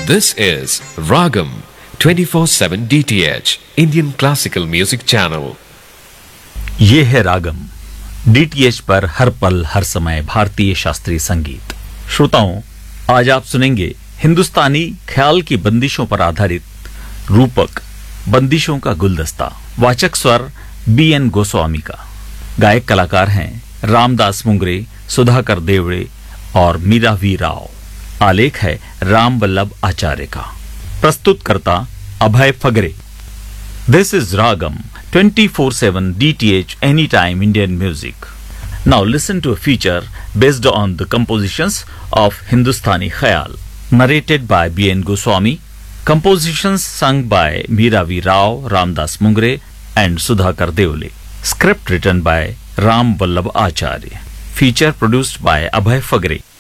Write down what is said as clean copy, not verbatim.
This is Ragam 24/7 DTH Indian Classical Music Channel. ये है रागम DTH पर हर पल हर समय भारतीय शास्त्रीय संगीत। श्रोताओं, आज आप सुनेंगे हिंदुस्तानी ख्याल की बंदिशों पर आधारित रूपक बंदिशों का गुलदस्ता। वाचक स्वर BN गोस्वामी का। गायक कलाकार हैं रामदास मुंगरे, सुधाकर देवड़े और मीरा वी राव। आलेख है राम वल्लभ आचार्य का। प्रस्तुतकर्ता अभय फगरे। This is Ragam 24/7 DTH Anytime Indian Music. Now listen to a feature based on the compositions of Hindustani Khayal, narrated by BN Goswami, compositions sung by Meera V. Rao, Ramdas Mungre and Sudhakar Devle. Script written by Ram Vallabh Acharya. Feature produced by Abhay Fagre.